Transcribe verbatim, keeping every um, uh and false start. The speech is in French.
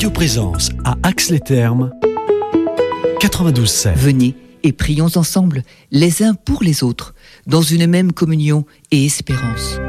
Radio Présence à Ax-les-Thermes, quatre-vingt-douze sept. Venez et prions ensemble, les uns pour les autres, dans une même communion et espérance.